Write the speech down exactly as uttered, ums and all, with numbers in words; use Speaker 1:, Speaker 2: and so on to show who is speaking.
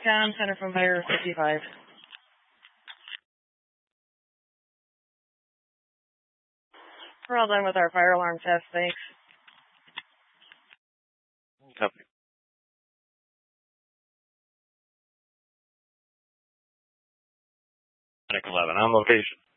Speaker 1: com, Center from Fire fifty-five. We're all done with our fire alarm test, thanks.
Speaker 2: Copy. eleven on location.